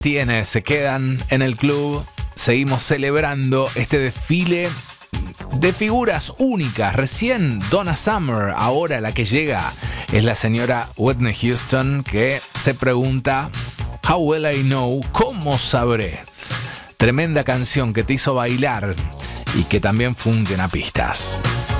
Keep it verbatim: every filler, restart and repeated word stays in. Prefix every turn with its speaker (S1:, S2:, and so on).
S1: Tiene, se quedan en el club. Seguimos celebrando este desfile de figuras únicas. Recién Donna Summer, ahora la que llega es la señora Whitney Houston, que se pregunta: How will I know? ¿Cómo sabré? Tremenda canción que te hizo bailar y que también fue un llenapistas.